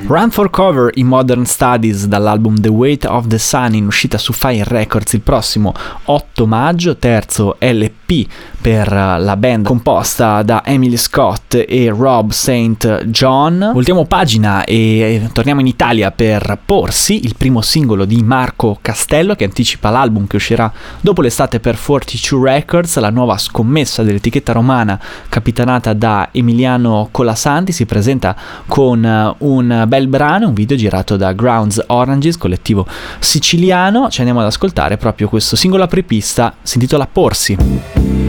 Run for Cover, i Modern Studies, dall'album The Weight of the Sun, in uscita su Fire Records il prossimo 8 maggio, terzo LP per la band composta da Emily Scott e Rob St. John. Voltiamo pagina e torniamo in Italia per Porsi, il primo singolo di Marco Castello, che anticipa l'album che uscirà dopo l'estate per 42 Records. La nuova scommessa dell'etichetta romana capitanata da Emiliano Colasanti si presenta con un bel brano, un video girato da Grounds Oranges, collettivo siciliano. Ci andiamo ad ascoltare proprio questo singolo apripista, si intitola Porsi.